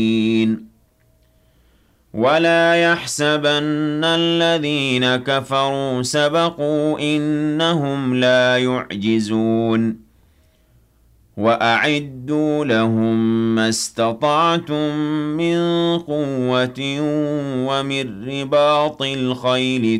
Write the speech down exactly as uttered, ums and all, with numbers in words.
ولا يحسبن الذين كفروا سبقوا إنهم لا يعجزون وأعدوا لهم ما استطعتم من قوة ومن رباط الخيل